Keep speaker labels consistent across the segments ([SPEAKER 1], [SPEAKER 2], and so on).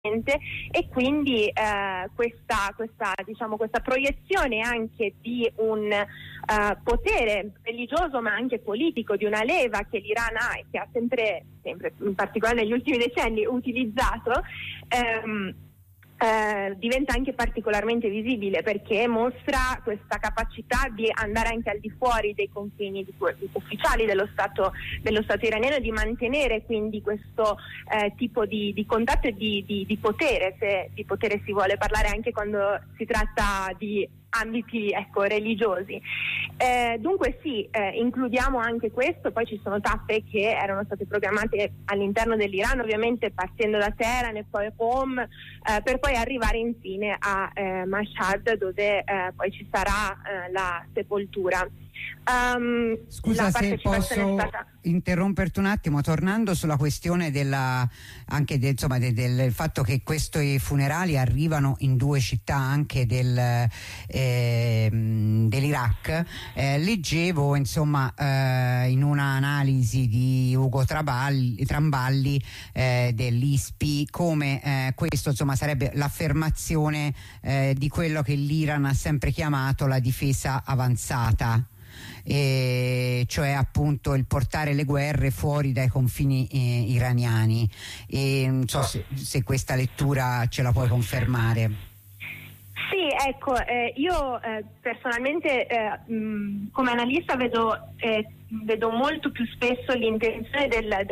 [SPEAKER 1] e quindi questa proiezione anche di un potere religioso ma anche politico, di una leva che l'Iran ha e che ha sempre in particolare negli ultimi decenni utilizzato, diventa anche particolarmente visibile, perché mostra questa capacità di andare anche al di fuori dei confini ufficiali dello Stato iraniano, e di mantenere quindi questo tipo di contatto e di potere, se di potere si vuole parlare anche quando si tratta di ambiti religiosi. Dunque sì, includiamo anche questo. Poi ci sono tappe che erano state programmate all'interno dell'Iran, ovviamente partendo da Teheran e poi Qom, per poi arrivare infine a Mashhad, dove poi ci sarà la sepoltura.
[SPEAKER 2] Scusa se posso interromperti un attimo, tornando sulla questione del fatto che questi funerali arrivano in due città anche dell'Iraq. Leggevo in un'analisi di Ugo Tramballi dell'ISPI come questo sarebbe l'affermazione di quello che l'Iran ha sempre chiamato la difesa avanzata, cioè appunto il portare le guerre fuori dai confini iraniani, e non so se questa lettura ce la puoi confermare.
[SPEAKER 1] Sì, ecco, io personalmente come analista vedo molto più spesso l'intenzione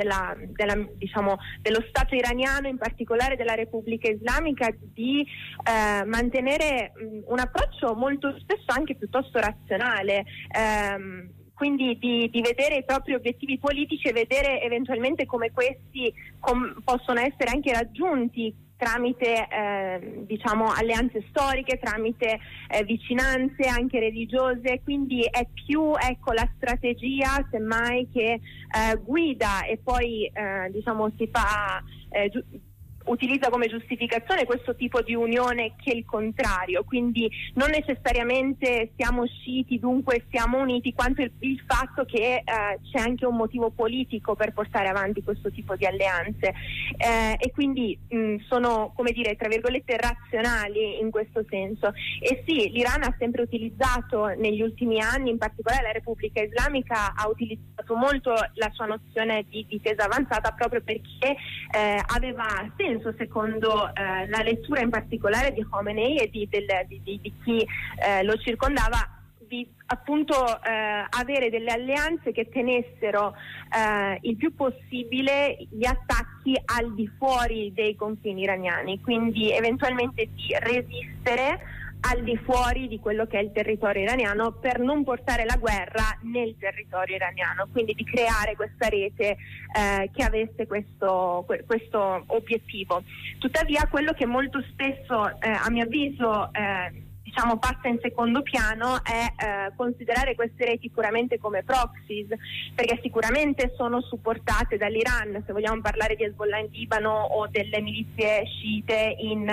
[SPEAKER 1] dello Stato iraniano, in particolare della Repubblica Islamica, di mantenere un approccio molto spesso anche piuttosto razionale, quindi di vedere i propri obiettivi politici e vedere eventualmente come questi possono essere anche raggiunti tramite alleanze storiche, tramite vicinanze anche religiose. Quindi è più la strategia semmai che guida e poi si fa utilizza come giustificazione questo tipo di unione che il contrario. Quindi non necessariamente siamo sciiti, dunque siamo uniti, quanto il fatto che c'è anche un motivo politico per portare avanti questo tipo di alleanze, e quindi sono, come dire, tra virgolette razionali in questo senso. E sì, l'Iran ha sempre utilizzato negli ultimi anni, in particolare la Repubblica Islamica ha utilizzato molto la sua nozione di difesa avanzata, proprio perché aveva senso, secondo la lettura in particolare di Khomeini e di chi lo circondava, di appunto avere delle alleanze che tenessero il più possibile gli attacchi al di fuori dei confini iraniani, quindi eventualmente di resistere al di fuori di quello che è il territorio iraniano, per non portare la guerra nel territorio iraniano, quindi di creare questa rete che avesse questo obiettivo. Tuttavia, quello che molto spesso a mio avviso passa in secondo piano è considerare queste reti puramente come proxies, perché sicuramente sono supportate dall'Iran, se vogliamo parlare di Hezbollah in Libano o delle milizie sciite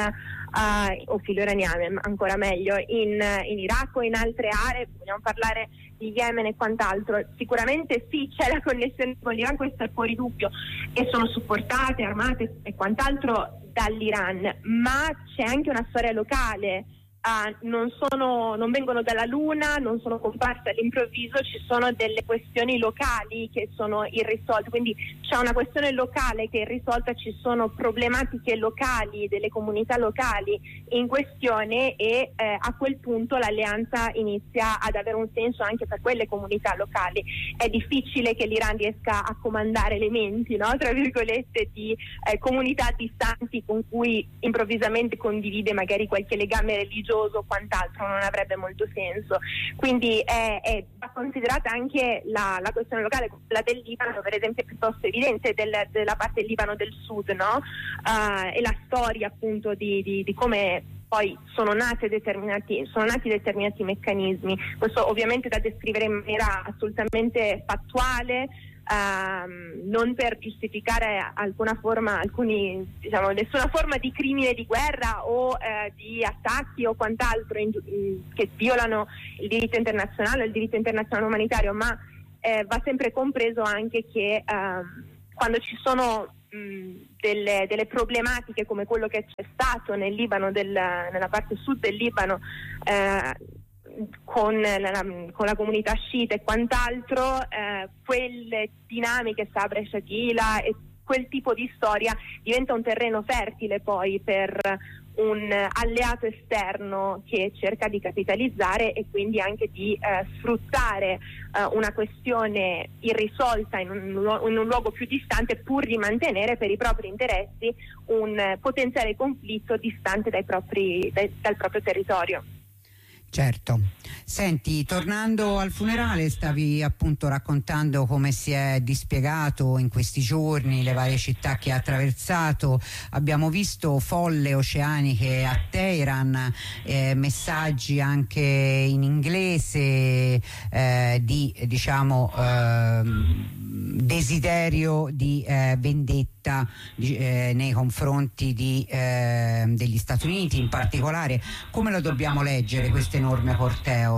[SPEAKER 1] o filo-iraniane ancora meglio in Iraq o in altre aree, vogliamo parlare di Yemen e quant'altro. Sicuramente sì, c'è la connessione con l'Iran, questo è fuori dubbio, e sono supportate, armate e quant'altro dall'Iran, ma c'è anche una storia locale. Non vengono dalla luna, non sono comparse all'improvviso, ci sono delle questioni locali che sono irrisolte, quindi c'è una questione locale che è irrisolta, ci sono problematiche locali delle comunità locali in questione, e a quel punto l'alleanza inizia ad avere un senso anche per quelle comunità locali. È difficile che l'Iran riesca a comandare elementi, no? Tra virgolette, di comunità distanti con cui improvvisamente condivide magari qualche legame religioso o quant'altro, non avrebbe molto senso. Quindi va considerata anche la questione locale, quella del Libano, per esempio, è piuttosto evidente della parte del Libano del Sud, no? E la storia appunto di come poi sono nati determinati meccanismi. Questo ovviamente da descrivere in maniera assolutamente fattuale, non per giustificare nessuna forma di crimine di guerra o di attacchi o quant'altro che violano il diritto internazionale umanitario, ma va sempre compreso anche che quando ci sono delle problematiche come quello che c'è stato nel Libano, nella parte sud del Libano, con la comunità sciita e quant'altro, quelle dinamiche, Sabra e Shatila e quel tipo di storia diventa un terreno fertile poi per un alleato esterno che cerca di capitalizzare e quindi anche di sfruttare una questione irrisolta in un luogo più distante, pur di mantenere per i propri interessi un potenziale conflitto distante dal proprio territorio.
[SPEAKER 2] Certo. Senti, tornando al funerale, stavi appunto raccontando come si è dispiegato in questi giorni, le varie città che ha attraversato. Abbiamo visto folle oceaniche a Teheran, messaggi anche in inglese di desiderio di vendetta nei confronti degli Stati Uniti in particolare. Come lo dobbiamo leggere questo enorme corteo?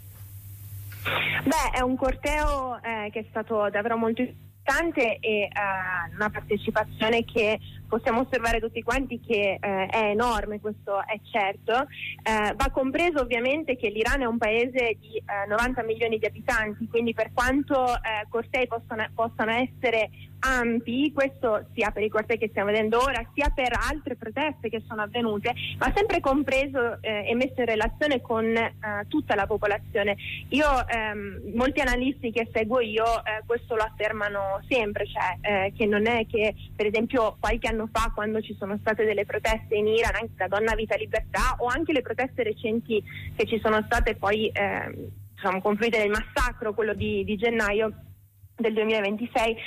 [SPEAKER 1] È un corteo che è stato davvero molto importante e una partecipazione che possiamo osservare tutti quanti che è enorme, questo è certo. Va compreso ovviamente che l'Iran è un paese di 90 milioni di abitanti, quindi per quanto cortei possano essere ampi, questo sia per i cortei che stiamo vedendo ora, sia per altre proteste che sono avvenute, ma sempre compreso e messo in relazione con tutta la popolazione. Molti analisti che seguo io questo lo affermano sempre, cioè che non è che per esempio qualche anno fa, quando ci sono state delle proteste in Iran, anche da Donna Vita Libertà, o anche le proteste recenti che ci sono state poi confluite nel massacro, quello di gennaio del 2026,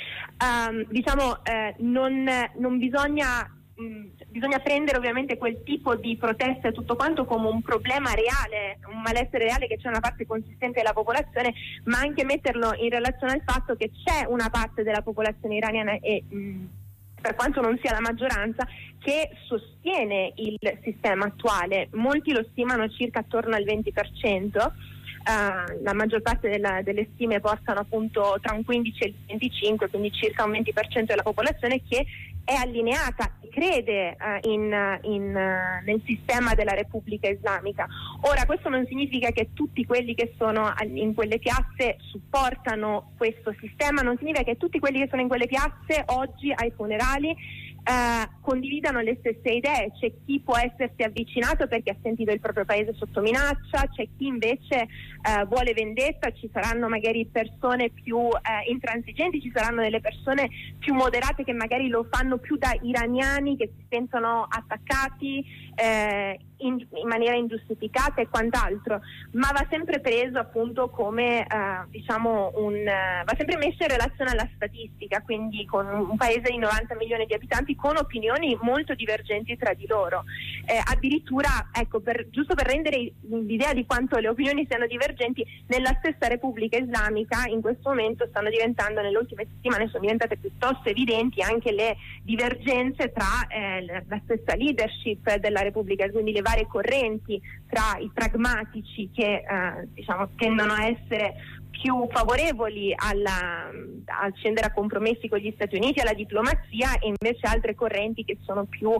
[SPEAKER 1] non bisogna prendere ovviamente quel tipo di proteste e tutto quanto come un problema reale, un malessere reale, che c'è una parte consistente della popolazione, ma anche metterlo in relazione al fatto che c'è una parte della popolazione iraniana, e per quanto non sia la maggioranza, che sostiene il sistema attuale. Molti lo stimano circa attorno al 20%. La maggior parte delle stime portano appunto tra un 15 e il 25, quindi circa un 20% della popolazione che è allineata e crede nel sistema della Repubblica Islamica. Ora, questo non significa che tutti quelli che sono in quelle piazze supportano questo sistema, non significa che tutti quelli che sono in quelle piazze oggi ai funerali condividano le stesse idee. C'è chi può essersi avvicinato perché ha sentito il proprio paese sotto minaccia, c'è chi invece vuole vendetta, ci saranno magari persone più intransigenti, ci saranno delle persone più moderate che magari lo fanno più da iraniani che si sentono attaccati in maniera ingiustificata e quant'altro, ma va sempre preso appunto come va sempre messo in relazione alla statistica, quindi con un paese di 90 milioni di abitanti con opinioni molto divergenti tra di loro, addirittura, ecco, giusto per rendere l'idea di quanto le opinioni siano divergenti, nella stessa Repubblica Islamica in questo momento nelle ultime settimane sono diventate piuttosto evidenti anche le divergenze tra la stessa leadership della Repubblica, quindi le varie correnti tra i pragmatici che tendono a essere più favorevoli a scendere a compromessi con gli Stati Uniti, alla diplomazia, e invece altre correnti che sono più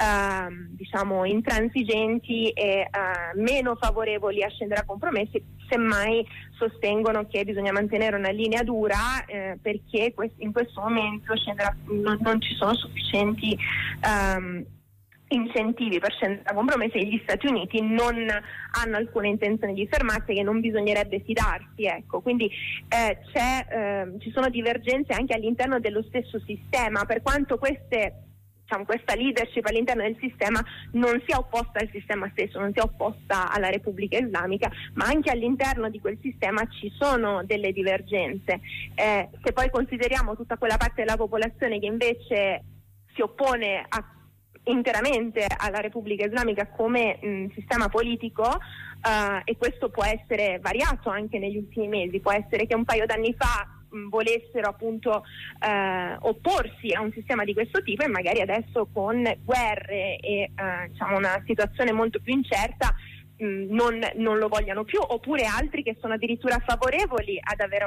[SPEAKER 1] intransigenti e meno favorevoli a scendere a compromessi, semmai sostengono che bisogna mantenere una linea dura perché in questo momento non ci sono sufficienti incentivi per scendere a compromessi, e gli Stati Uniti non hanno alcuna intenzione di fermarsi, che non bisognerebbe fidarsi, ecco. Quindi ci sono divergenze anche all'interno dello stesso sistema, per quanto questa leadership all'interno del sistema non sia opposta al sistema stesso, non sia opposta alla Repubblica Islamica, ma anche all'interno di quel sistema ci sono delle divergenze. Se poi consideriamo tutta quella parte della popolazione che invece si oppone interamente alla Repubblica Islamica come sistema politico, e questo può essere variato anche negli ultimi mesi, può essere che un paio d'anni fa volessero appunto opporsi a un sistema di questo tipo, e magari adesso con guerre e una situazione molto più incerta non lo vogliano più, oppure altri che sono addirittura favorevoli ad avere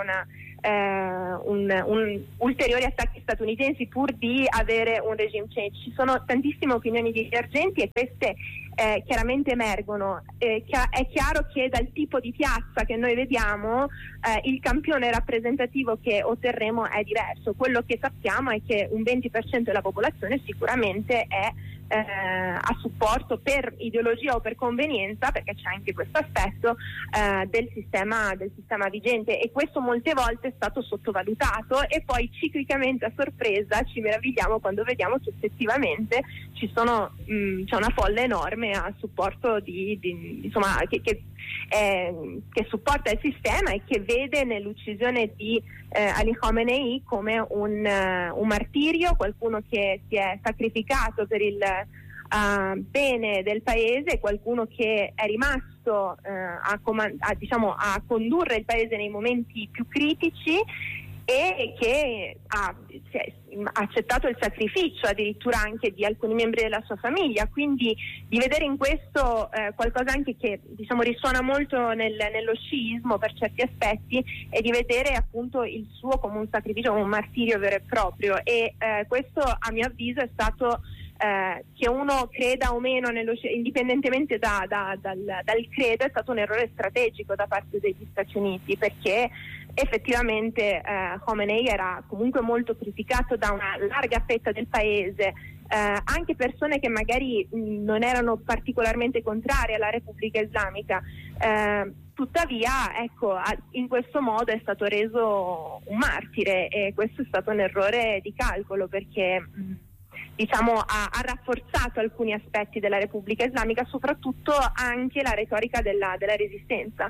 [SPEAKER 1] un ulteriori attacchi statunitensi pur di avere un regime change. Ci sono tantissime opinioni divergenti e queste chiaramente emergono. È chiaro che dal tipo di piazza che noi vediamo il campione rappresentativo che otterremo è diverso. Quello che sappiamo è che un 20% della popolazione sicuramente è a supporto per ideologia o per convenienza, perché c'è anche questo aspetto del sistema vigente, e questo molte volte è stato sottovalutato, e poi ciclicamente a sorpresa ci meravigliamo quando vediamo che effettivamente c'è una folla enorme a supporto insomma, che supporta il sistema e che vede nell'uccisione di Ali Khamenei come un martirio, qualcuno che si è sacrificato per il bene del paese, qualcuno che è rimasto a condurre il paese nei momenti più critici e che ha accettato il sacrificio addirittura anche di alcuni membri della sua famiglia, quindi di vedere in questo qualcosa anche che risuona molto nello sciismo per certi aspetti, e di vedere appunto il suo come un sacrificio, come un martirio vero e proprio, e questo a mio avviso è stato che uno creda o meno indipendentemente dal credo, è stato un errore strategico da parte degli Stati Uniti, perché effettivamente Khamenei era comunque molto criticato da una larga fetta del paese, anche persone che magari non erano particolarmente contrarie alla Repubblica Islamica. Tuttavia, ecco, in questo modo è stato reso un martire, e questo è stato un errore di calcolo, perché ha rafforzato alcuni aspetti della Repubblica Islamica, soprattutto anche la retorica della resistenza.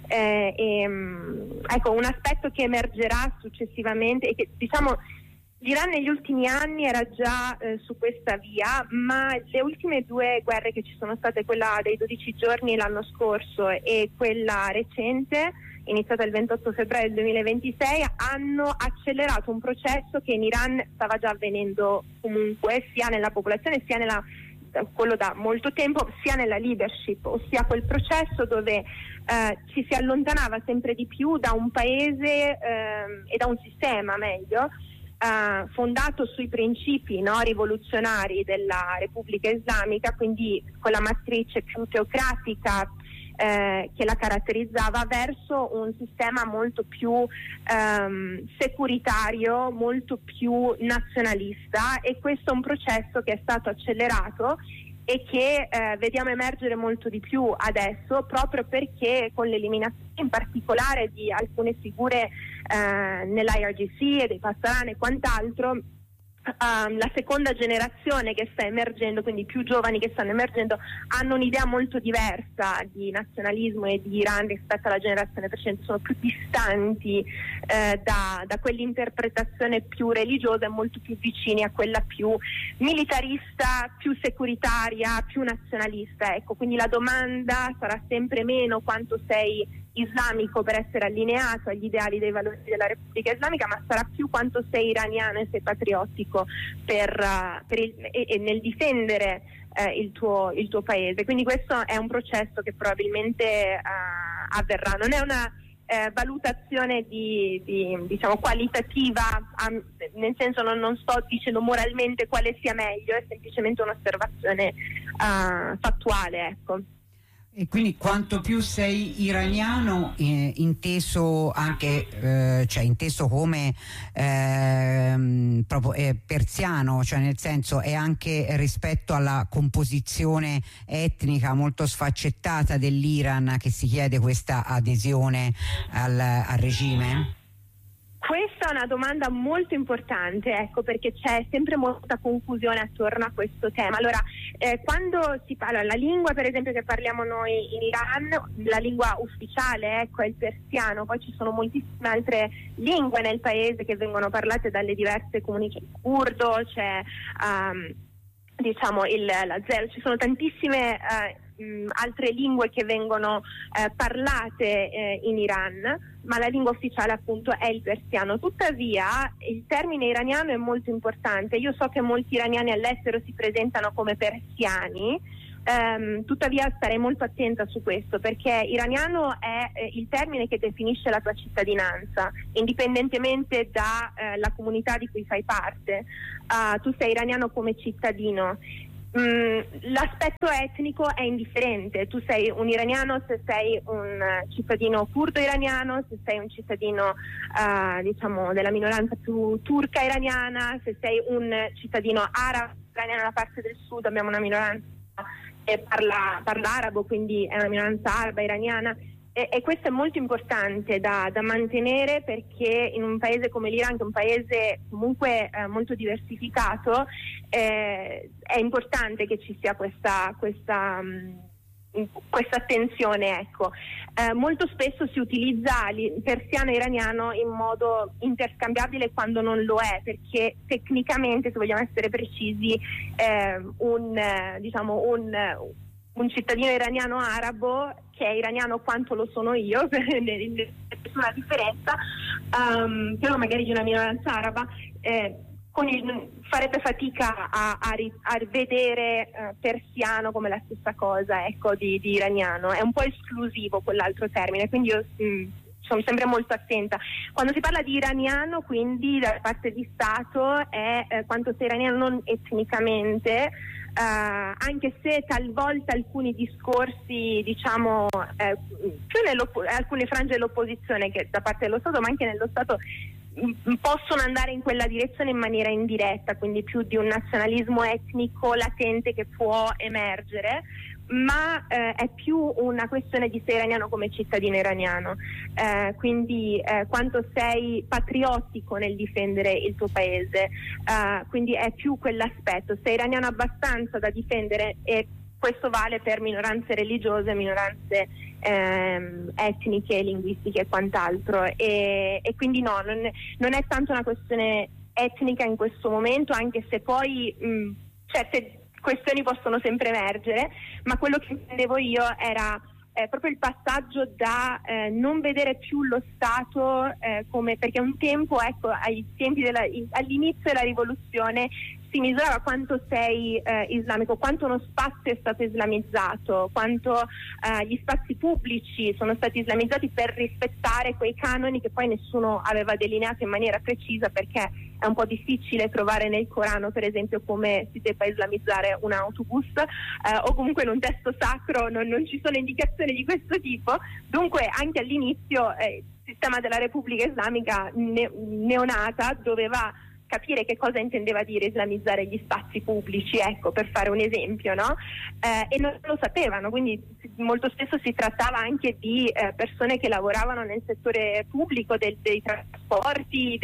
[SPEAKER 1] Ecco, un aspetto che emergerà successivamente, e che l'Iran negli ultimi anni era già su questa via, ma le ultime due guerre che ci sono state, quella dei 12 giorni l'anno scorso e quella recente, iniziata il 28 febbraio 2026, hanno accelerato un processo che in Iran stava già avvenendo comunque, sia nella popolazione, sia quello da molto tempo, sia nella leadership, ossia quel processo dove ci si allontanava sempre di più da un paese e da un sistema, meglio, fondato sui principi rivoluzionari della Repubblica Islamica, quindi con la matrice più teocratica che la caratterizzava, verso un sistema molto più securitario, molto più nazionalista, e questo è un processo che è stato accelerato e che vediamo emergere molto di più adesso, proprio perché con l'eliminazione in particolare di alcune figure nell'IRGC e dei Pasdaran e quant'altro, la seconda generazione che sta emergendo, quindi più giovani che stanno emergendo, hanno un'idea molto diversa di nazionalismo e di Iran rispetto alla generazione precedente, sono più distanti da quell'interpretazione più religiosa e molto più vicini a quella più militarista, più securitaria, più nazionalista. Ecco, quindi la domanda sarà sempre meno quanto sei islamico per essere allineato agli ideali dei valori della Repubblica Islamica, ma sarà più quanto sei iraniano e sei patriottico nel difendere il tuo paese. Quindi questo è un processo che probabilmente avverrà. Non è una valutazione qualitativa, nel senso non sto dicendo moralmente quale sia meglio, è semplicemente un'osservazione fattuale, ecco.
[SPEAKER 2] E quindi quanto più sei iraniano, inteso anche, inteso come proprio persiano, cioè nel senso è anche rispetto alla composizione etnica molto sfaccettata dell'Iran che si chiede questa adesione al regime?
[SPEAKER 1] Questa è una domanda molto importante, ecco, perché c'è sempre molta confusione attorno a questo tema. Allora, quando si parla, la lingua per esempio che parliamo noi in Iran, la lingua ufficiale, ecco, è il persiano, poi ci sono moltissime altre lingue nel paese che vengono parlate dalle diverse comunità, il curdo, c'è l'azero, ci sono tantissime altre lingue che vengono parlate in Iran, ma la lingua ufficiale appunto è il persiano. Tuttavia il termine iraniano è molto importante. Io so che molti iraniani all'estero si presentano come persiani, Tuttavia starei molto attenta su questo, perché iraniano è il termine che definisce la tua cittadinanza, indipendentemente dalla comunità di cui fai parte. Tu sei iraniano come cittadino. L'aspetto etnico è indifferente. Tu sei un iraniano se sei un cittadino curdo iraniano, se sei un cittadino diciamo della minoranza più turca iraniana, se sei un cittadino arabo iraniano. Nella parte del sud abbiamo una minoranza che parla arabo, quindi è una minoranza araba iraniana, e questo è molto importante da mantenere, perché in un paese come l'Iran, che è un paese comunque molto diversificato, è importante che ci sia questa attenzione, ecco. Molto spesso si utilizza il persiano iraniano in modo interscambiabile quando non lo è, perché tecnicamente, se vogliamo essere precisi, un cittadino iraniano arabo, che è iraniano quanto lo sono io, nessuna differenza, però magari di una minoranza araba, farebbe fatica a vedere persiano come la stessa cosa, ecco, di iraniano. È un po' esclusivo quell'altro termine, quindi io sono sempre molto attenta. Quando si parla di iraniano, quindi da parte di Stato, è quanto sei iraniano non etnicamente, anche se talvolta alcuni discorsi, diciamo, più alcune frange dell'opposizione che da parte dello Stato, ma anche nello Stato, possono andare in quella direzione in maniera indiretta, quindi più di un nazionalismo etnico latente che può emergere, ma è più una questione di sei iraniano come cittadino iraniano, quindi quanto sei patriottico nel difendere il tuo paese, quindi è più quell'aspetto, sei iraniano abbastanza da difendere, e questo vale per minoranze religiose, minoranze etniche, linguistiche e quant'altro, e quindi no, non è tanto una questione etnica in questo momento, anche se poi certe questioni possono sempre emergere, ma quello che intendevo io era proprio il passaggio da non vedere più lo Stato come, perché un tempo, ecco, all'inizio della rivoluzione si misurava quanto sei islamico, quanto uno spazio è stato islamizzato, quanto gli spazi pubblici sono stati islamizzati per rispettare quei canoni che poi nessuno aveva delineato in maniera precisa, perché è un po' difficile trovare nel Corano, per esempio, come si debba islamizzare un autobus, o comunque in un testo sacro non ci sono indicazioni di questo tipo. Dunque anche all'inizio il sistema della Repubblica Islamica neonata doveva capire che cosa intendeva dire islamizzare gli spazi pubblici, ecco, per fare un esempio, no? E non lo sapevano, quindi molto spesso si trattava anche di persone che lavoravano nel settore pubblico dei trasporti,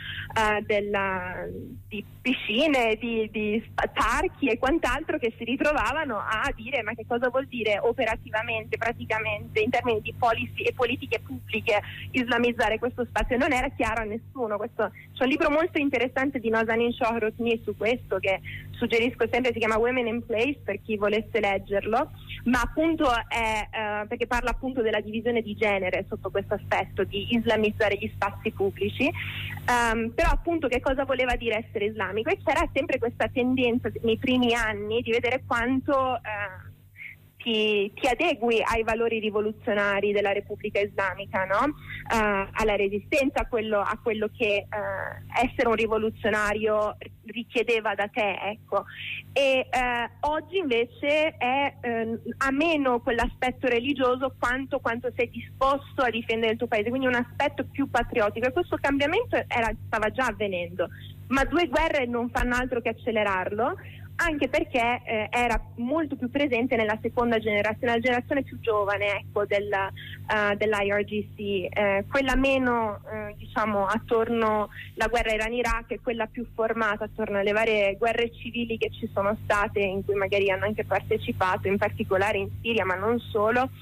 [SPEAKER 1] di piscine, di parchi e quant'altro, che si ritrovavano a dire: ma che cosa vuol dire operativamente, praticamente, in termini di policy e politiche pubbliche, islamizzare questo spazio? Non era chiaro a nessuno. C'è un libro molto interessante di Nazanin Shohrozmi su questo, che suggerisco sempre, si chiama Women in Place, per chi volesse leggerlo, ma appunto è perché parla appunto della divisione di genere sotto questo aspetto di islamizzare gli spazi pubblici, però appunto che cosa voleva dire essere islamico, e c'era sempre questa tendenza nei primi anni di vedere quanto ti adegui ai valori rivoluzionari della Repubblica Islamica, no? Alla resistenza, a quello che essere un rivoluzionario richiedeva da te, ecco. E oggi invece ha meno quell'aspetto religioso quanto sei disposto a difendere il tuo paese, quindi un aspetto più patriottico, e questo cambiamento stava già avvenendo, ma 2 guerre non fanno altro che accelerarlo, anche perché era molto più presente nella seconda generazione, la generazione più giovane, ecco, dell'IRGC, quella meno diciamo attorno alla guerra Iran-Iraq, e quella più formata attorno alle varie guerre civili che ci sono state, in cui magari hanno anche partecipato, in particolare in Siria, ma non solo,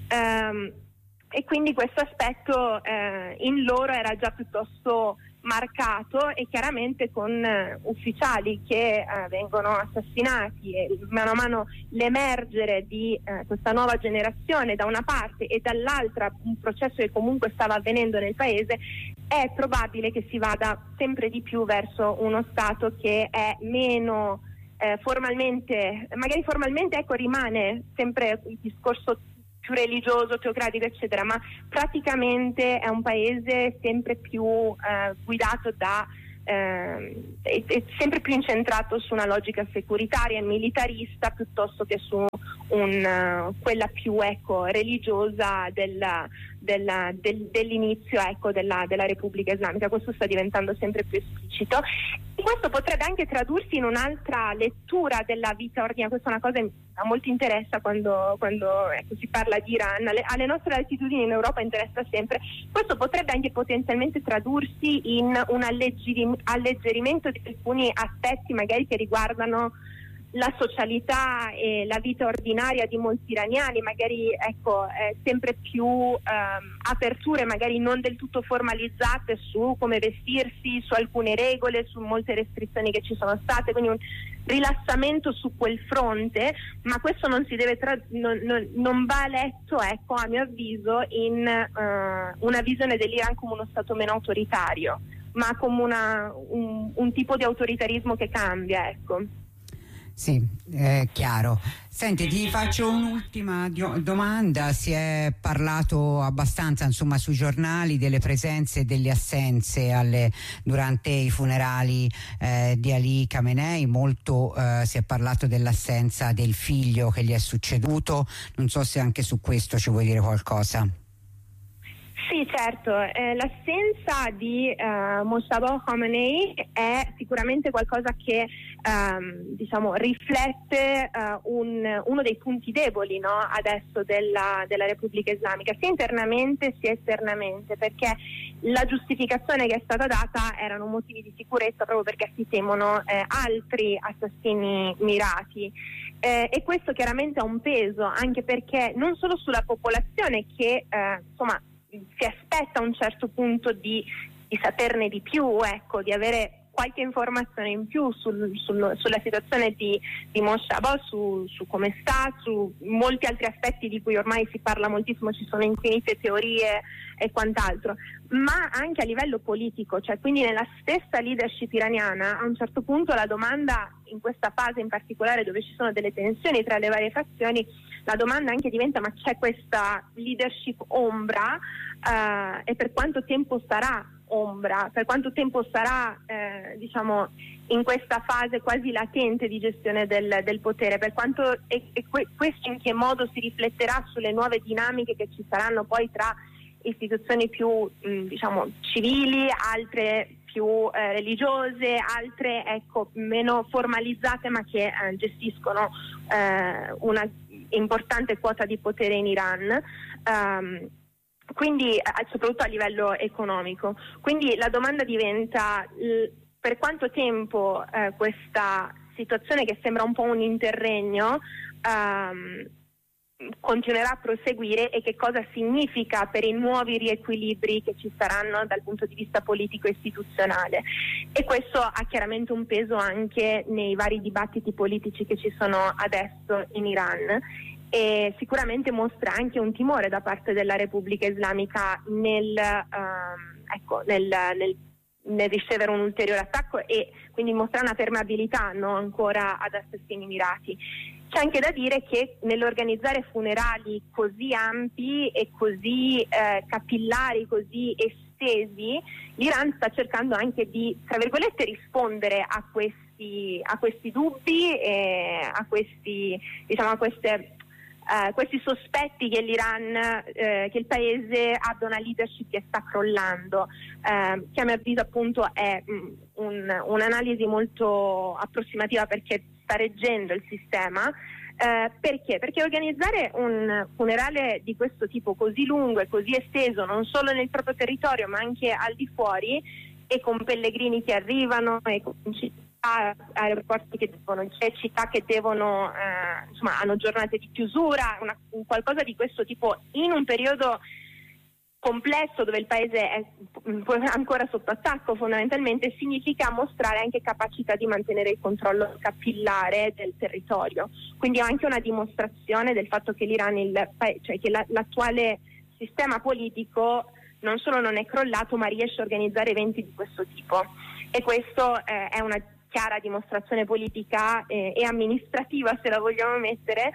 [SPEAKER 1] e quindi questo aspetto in loro era già piuttosto marcato, e chiaramente con ufficiali che vengono assassinati, e mano a mano l'emergere di questa nuova generazione da una parte, e dall'altra un processo che comunque stava avvenendo nel paese, è probabile che si vada sempre di più verso uno Stato che è meno magari formalmente ecco, rimane sempre il discorso più religioso, teocratico, eccetera, ma praticamente è un paese sempre più guidato è sempre più incentrato su una logica securitaria e militarista piuttosto che su quella più ecco, religiosa dell'inizio ecco, della Repubblica Islamica. Questo sta diventando sempre più esplicito. Questo potrebbe anche tradursi in un'altra lettura della vita ordinaria. Questa è una cosa che mi molto interessa quando ecco, si parla di Iran. Alle nostre latitudini in Europa interessa sempre. Questo potrebbe anche potenzialmente tradursi in un alleggerimento di alcuni aspetti magari che riguardano la socialità e la vita ordinaria di molti iraniani, magari ecco, sempre più aperture magari non del tutto formalizzate su come vestirsi, su alcune regole, su molte restrizioni che ci sono state, quindi un rilassamento su quel fronte, ma questo non si deve non va letto ecco, a mio avviso in una visione dell'Iran come uno stato meno autoritario, ma come un tipo di autoritarismo che cambia, ecco.
[SPEAKER 2] Sì, chiaro. Senti, ti faccio un'ultima domanda. Si è parlato abbastanza, insomma, sui giornali delle presenze e delle assenze durante i funerali di Ali Khamenei. Molto si è parlato dell'assenza del figlio che gli è succeduto. Non so se anche su questo ci vuoi dire qualcosa.
[SPEAKER 1] Sì, certo, l'assenza di Mojtaba Khamenei è sicuramente qualcosa che diciamo riflette uno dei punti deboli, no, adesso della Repubblica Islamica, sia internamente sia esternamente, perché la giustificazione che è stata data erano motivi di sicurezza, proprio perché si temono altri assassini mirati. E questo chiaramente ha un peso, anche perché non solo sulla popolazione che insomma si aspetta a un certo punto di saperne di più, ecco, di avere qualche informazione in più sulla situazione di Mojtaba, su come sta, su molti altri aspetti di cui ormai si parla moltissimo, ci sono infinite teorie e quant'altro, ma anche a livello politico, cioè quindi nella stessa leadership iraniana a un certo punto la domanda, in questa fase in particolare dove ci sono delle tensioni tra le varie fazioni, la domanda anche diventa: ma c'è questa leadership ombra e per quanto tempo sarà ombra, per quanto tempo sarà diciamo in questa fase quasi latente di gestione del potere, per quanto questo in che modo si rifletterà sulle nuove dinamiche che ci saranno poi tra istituzioni più diciamo civili, altre più religiose, altre ecco meno formalizzate ma che gestiscono una importante quota di potere in Iran, quindi soprattutto a livello economico. Quindi la domanda diventa per quanto tempo questa situazione, che sembra un po' un interregno, continuerà a proseguire, e che cosa significa per i nuovi riequilibri che ci saranno dal punto di vista politico e istituzionale. E questo ha chiaramente un peso anche nei vari dibattiti politici che ci sono adesso in Iran, e sicuramente mostra anche un timore da parte della Repubblica Islamica nel ricevere un ulteriore attacco, e quindi mostra una permeabilità no, ancora ad assassini mirati. C'è anche da dire che nell'organizzare funerali così ampi e così capillari, così estesi, l'Iran sta cercando anche di, tra virgolette, rispondere a questi dubbi e a questi sospetti che l'Iran, che il paese abbia una leadership che sta crollando, che a mio avviso appunto è un'analisi molto approssimativa, perché sta reggendo il sistema. Perché? Perché organizzare un funerale di questo tipo così lungo e così esteso, non solo nel proprio territorio ma anche al di fuori, e con pellegrini che arrivano e con aeroporti che devono, c'è città che devono insomma hanno giornate di chiusura, qualcosa di questo tipo in un periodo complesso dove il paese è ancora sotto attacco, fondamentalmente significa mostrare anche capacità di mantenere il controllo capillare del territorio. Quindi è anche una dimostrazione del fatto che l'Iran, l'attuale sistema politico non solo non è crollato, ma riesce a organizzare eventi di questo tipo, e questo è una chiara dimostrazione politica e amministrativa, se la vogliamo mettere,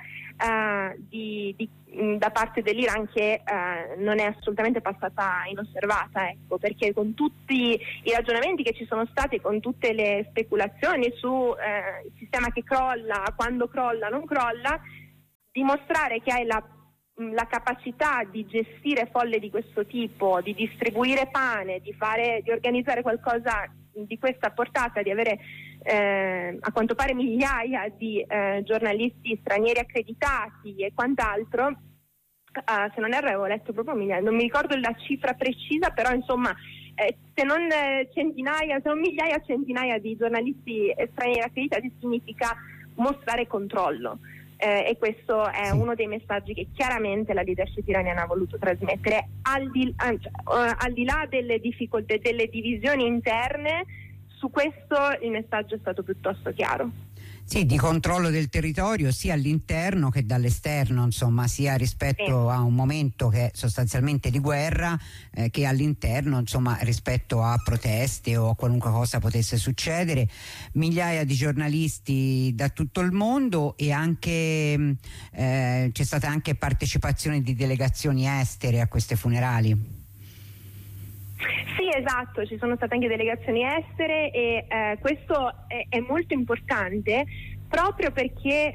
[SPEAKER 1] da parte dell'Iran, che non è assolutamente passata inosservata, ecco, perché con tutti i ragionamenti che ci sono stati, con tutte le speculazioni su il sistema che crolla, quando crolla, non crolla, dimostrare che hai la capacità di gestire folle di questo tipo, di distribuire pane, di organizzare qualcosa di questa portata, di avere a quanto pare migliaia di giornalisti stranieri accreditati e quant'altro. Se non erro avevo letto proprio migliaia, non mi ricordo la cifra precisa, però insomma se non centinaia, se non migliaia, centinaia di giornalisti stranieri accreditati significa mostrare controllo. E questo è uno dei messaggi che chiaramente la leadership iraniana ha voluto trasmettere, al di là delle difficoltà, delle divisioni interne. Su questo il messaggio è stato piuttosto chiaro.
[SPEAKER 2] Sì, di controllo del territorio sia all'interno che dall'esterno, insomma, sia rispetto a un momento che è sostanzialmente di guerra, che all'interno, insomma, rispetto a proteste o a qualunque cosa potesse succedere. Migliaia di giornalisti da tutto il mondo, e anche c'è stata anche partecipazione di delegazioni estere a queste funerali.
[SPEAKER 1] Sì, esatto, ci sono state anche delegazioni estere e questo è molto importante, proprio perché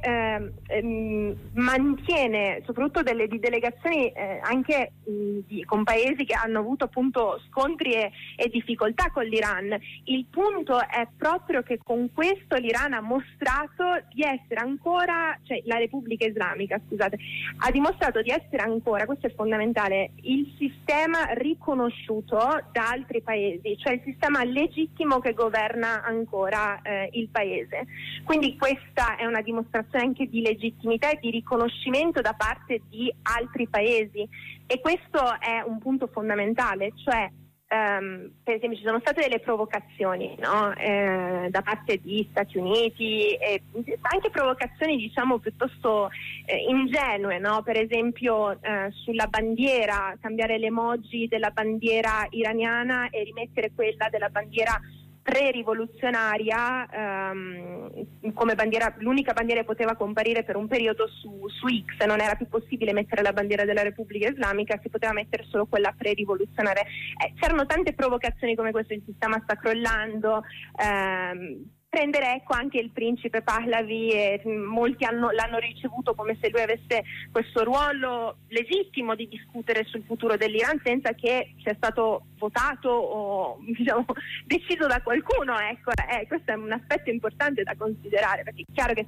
[SPEAKER 1] mantiene soprattutto di delegazioni anche con paesi che hanno avuto appunto scontri e difficoltà con l'Iran. Il punto è proprio che con questo l'Iran ha mostrato di essere ancora, cioè la Repubblica Islamica, scusate, ha dimostrato di essere ancora, questo è fondamentale, il sistema riconosciuto da altri paesi, cioè il sistema legittimo che governa ancora il paese. Quindi questa è una dimostrazione anche di legittimità e di riconoscimento da parte di altri paesi, e questo è un punto fondamentale, cioè per esempio ci sono state delle provocazioni, no? Da parte di Stati Uniti, e anche provocazioni diciamo piuttosto ingenue, no? Per esempio sulla bandiera, cambiare l'emoji della bandiera iraniana e rimettere quella della bandiera pre-rivoluzionaria come bandiera, l'unica bandiera che poteva comparire per un periodo su X. Non era più possibile mettere la bandiera della Repubblica Islamica, si poteva mettere solo quella pre-rivoluzionaria. C'erano tante provocazioni come questo, il sistema sta crollando, prendere ecco anche il principe Pahlavi, e molti l'hanno ricevuto come se lui avesse questo ruolo legittimo di discutere sul futuro dell'Iran senza che sia stato votato o diciamo deciso da qualcuno, ecco. Questo è un aspetto importante da considerare, perché è chiaro che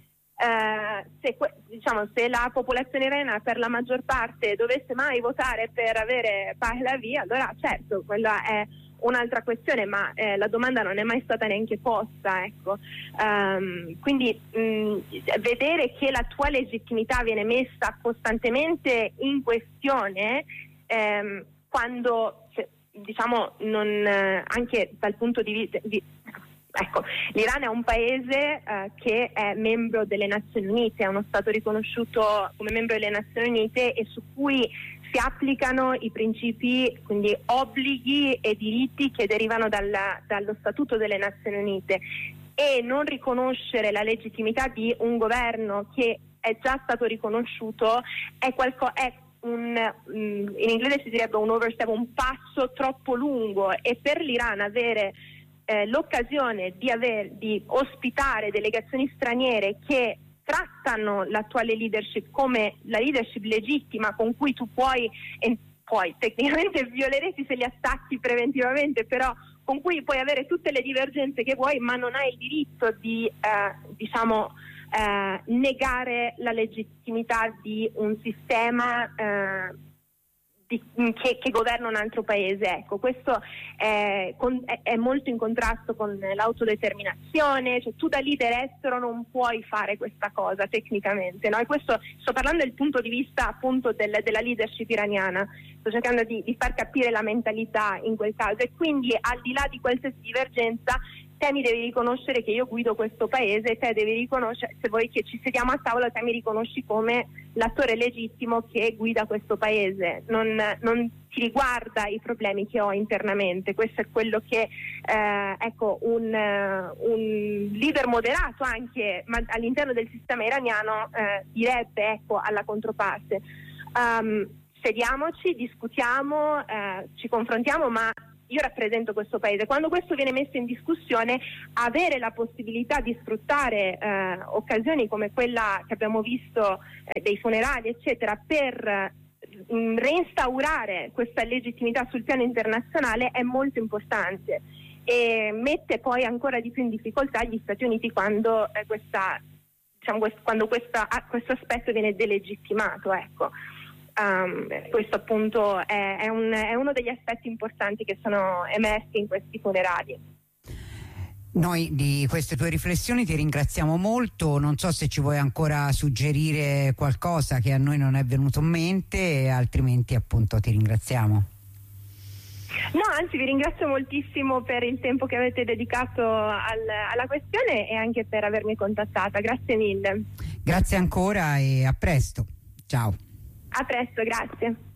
[SPEAKER 1] se la popolazione iraniana per la maggior parte dovesse mai votare per avere Pahlavi, allora certo quella è un'altra questione, ma la domanda non è mai stata neanche posta, ecco. Quindi vedere che la tua legittimità viene messa costantemente in questione quando diciamo non anche dal punto di vista ecco, l'Iran è un paese che è membro delle Nazioni Unite, è uno Stato riconosciuto come membro delle Nazioni Unite e su cui si applicano i principi, quindi obblighi e diritti che derivano dallo Statuto delle Nazioni Unite, e non riconoscere la legittimità di un governo che è già stato riconosciuto in inglese si direbbe un overstep, un passo troppo lungo, e per l'Iran avere l'occasione di ospitare delegazioni straniere che trattano l'attuale leadership come la leadership legittima con cui tu puoi tecnicamente violeresti se li attacchi preventivamente, però con cui puoi avere tutte le divergenze che vuoi, ma non hai il diritto di negare la legittimità di un sistema che governa un altro paese. Ecco, questo è molto in contrasto con l'autodeterminazione, cioè tu da leader estero non puoi fare questa cosa tecnicamente, no? E questo sto parlando del punto di vista appunto della leadership iraniana, sto cercando di far capire la mentalità in quel caso, e quindi al di là di qualsiasi divergenza te mi devi riconoscere che io guido questo paese, te devi riconoscere, se vuoi che ci sediamo a tavola, te mi riconosci come l'attore legittimo che guida questo paese, non ti riguarda i problemi che ho internamente. Questo è quello che un leader moderato anche all'interno del sistema iraniano direbbe alla controparte. Sediamoci, discutiamo, ci confrontiamo, ma io rappresento questo paese. Quando questo viene messo in discussione, avere la possibilità di sfruttare occasioni come quella che abbiamo visto dei funerali, eccetera, per reinstaurare questa legittimità sul piano internazionale è molto importante e mette poi ancora di più in difficoltà gli Stati Uniti quando questo aspetto viene delegittimato, ecco. Questo appunto è uno degli aspetti importanti che sono emersi in questi funerali.
[SPEAKER 2] Noi di queste tue riflessioni ti ringraziamo molto, non so se ci vuoi ancora suggerire qualcosa che a noi non è venuto in mente, altrimenti appunto ti ringraziamo.
[SPEAKER 1] No, anzi vi ringrazio moltissimo per il tempo che avete dedicato alla questione e anche per avermi contattata, grazie mille.
[SPEAKER 2] Grazie ancora e a presto, ciao.
[SPEAKER 1] A presto, grazie.